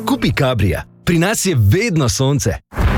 Kupi Cabrija. Pri nas je vedno sonce.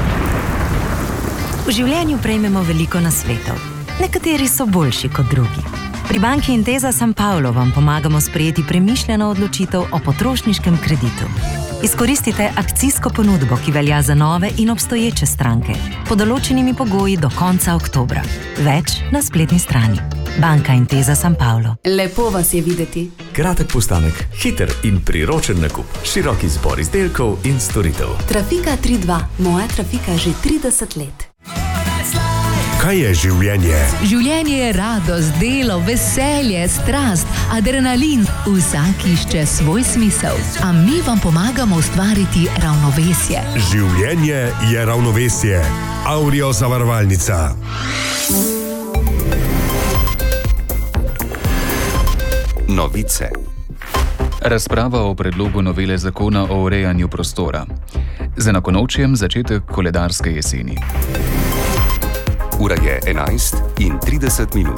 V življenju prejmemo veliko nasvetov. Nekateri so boljši kot drugi. Pri banki Intesa San Paolo vam pomagamo sprejeti premišljeno odločitev o potrošniškem kreditu. Izkoristite akcijsko ponudbo, ki velja za nove in obstoječe stranke, pod določenimi pogoji do konca oktobra. Več na spletni strani. Banka Intesa San Paolo. Lepo vas je videti. Kratek postanek, hiter in priročen nakup, širok izbor izdelkov in storitev. Trafika 3.2. Moja trafika že 30 let. Kaj je življenje? Življenje je radost, delo, veselje, strast, adrenalin. Vsak išče svoj smisel. A mi vam pomagamo ustvariti ravnovesje. Življenje je ravnovesje. Aurio zavarovalnica. Novice. Razprava o predlogu novele zakona o urejanju prostora. Z enakonočjem začetek koledarske jeseni. Ura je 11:30.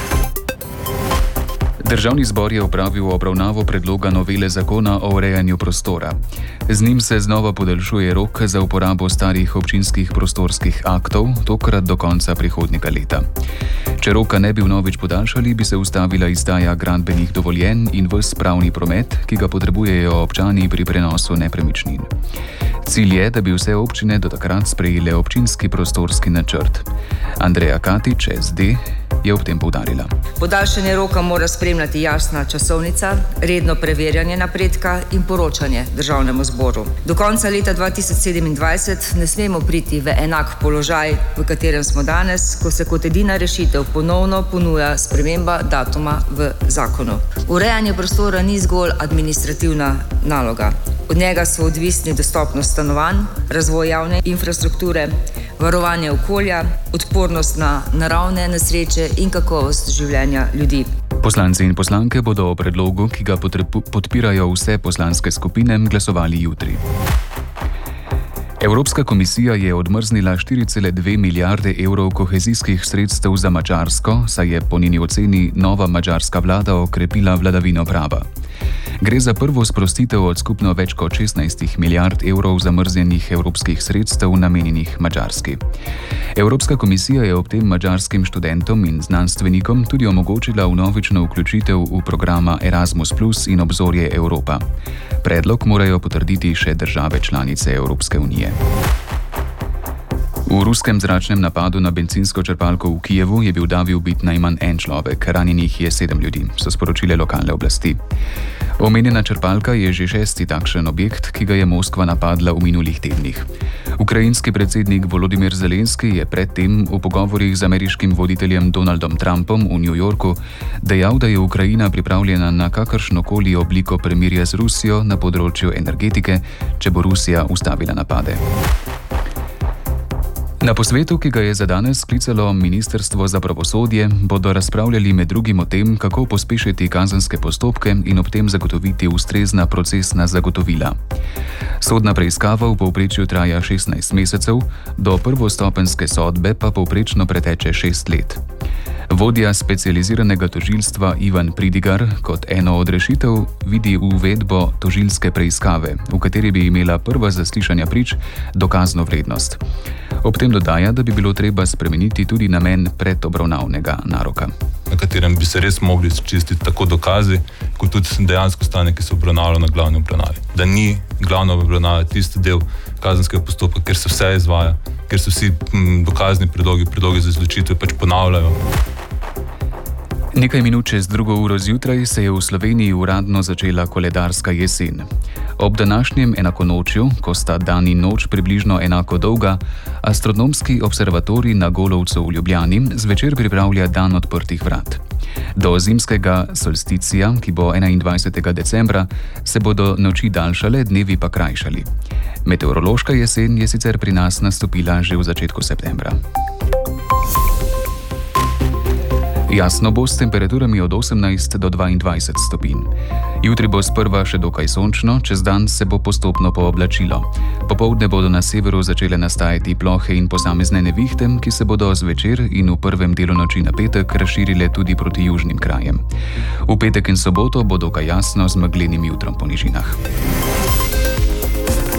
Državni zbor je opravil obravnavo predloga novele zakona o urejanju prostora. Z njim se znova podaljšuje rok za uporabo starih občinskih prostorskih aktov, tokrat do konca prihodnjega leta. Če roka ne bi vnovič podaljšali, bi se ustavila izdaja gradbenih dovoljenj in ves pravni promet, ki ga potrebujejo občani pri prenosu nepremičnin. Cilj je, da bi vse občine do takrat sprejele občinski prostorski načrt. Andreja Katič, SD, je ob tem poudarila. Podaljšanje roka mora spremljati jasna časovnica, redno preverjanje napredka in poročanje državnemu zboru. Do konca leta 2027 ne smemo priti v enak položaj, v katerem smo danes, ko se kot edina rešitev ponovno ponuja sprememba datuma v zakonu. Urejanje prostora ni zgolj administrativna naloga. Od njega so odvisni dostopnost stanovanj, razvoj javne infrastrukture, varovanje okolja, odpornost na naravne nesreče in kakovost življenja ljudi. Poslanci in poslanke bodo o predlogu, ki ga podpirajo vse poslanske skupine, glasovali jutri. Evropska komisija je odmrznila 4,2 milijarde evrov kohezijskih sredstev za Madžarsko, saj je po njeni oceni nova madžarska vlada okrepila vladavino prava. Gre za prvo sprostitev od skupno več kot 16 milijard evrov zamrznjenih evropskih sredstev namenjenih Madžarski. Evropska komisija je ob tem madžarskim študentom in znanstvenikom tudi omogočila vnovično vključitev v programa Erasmus Plus in Obzorje Evropa. Predlog morajo potrditi še države članice Evropske unije. V ruskem zračnem napadu na bencinsko črpalko v Kijevu je bil davi ubit najmanj en človek, ranjenih je 7 ljudi, so sporočile lokalne oblasti. Omenjena črpalka je že 6. takšen objekt, ki ga je Moskva napadla v minulih tednih. Ukrajinski predsednik Volodimir Zelenski je predtem v pogovorih z ameriškim voditeljem Donaldom Trumpom v New Yorku dejal, da je Ukrajina pripravljena na kakršnokoli obliko premirja z Rusijo na področju energetike, če bo Rusija ustavila napade. Na posvetu, ki ga je za danes sklicalo Ministrstvo za pravosodje, bodo razpravljali med drugim o tem, kako pospešiti kazenske postopke in ob tem zagotoviti ustrezna procesna zagotovila. Sodna preiskava v povprečju traja 16 mesecev, do prvostopenjske sodbe pa povprečno preteče 6 let. Vodja specializiranega tožilstva Ivan Pridigar kot eno od rešitev vidi uvedbo tožilske preiskave, v kateri bi imela prva zaslišanja prič dokazno vrednost. Ob tem dodaja, da bi bilo treba spremeniti tudi namen predobravnavnega naroka, na katerem bi se res mogli čistiti tako dokazi, kot tudi dejansko stanje, ki se obravnava na glavni obravnavi. Da ni glavna obravnava tisti del kazenskega postopka, ker se vse izvaja, ker se vsi dokazni predlogi za izločitve pač ponavljajo. Nekaj minut čez 2. uro zjutraj se je v Sloveniji uradno začela koledarska jesen. Ob današnjem enakonočju, ko sta dan in noč približno enako dolga, astronomski observatorij na Golovcu v Ljubljani zvečer pripravlja dan odprtih vrat. Do zimskega solsticija, ki bo 21. decembra, se bodo noči daljšale, dnevi pa krajšali. Meteorološka jesen je sicer pri nas nastopila že v začetku septembra. Jasno bo s temperaturami od 18 do 22 stopinj. Jutri bo sprva še dokaj sončno, čez dan se bo postopno pooblačilo. Popoldne bodo na severu začele nastajati plohe in posamezne nevihte, ki se bodo zvečer in v prvem delu noči na petek razširile tudi proti južnim krajem. V petek in soboto bo dokaj jasno z meglenim jutrom po nižinah.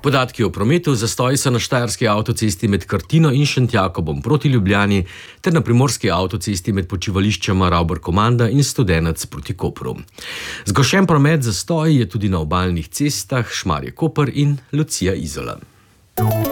Podatki o prometu: zastoji so na štajerski avtocesti med Krtino in Šentjakobom proti Ljubljani ter na primorski avtocesti med počivališčema Ravbar-Komanda in Studenec proti Kopru. Zgoščen promet zastoji je tudi na obalnih cestah Šmarje-Koper in Lucija-Izola.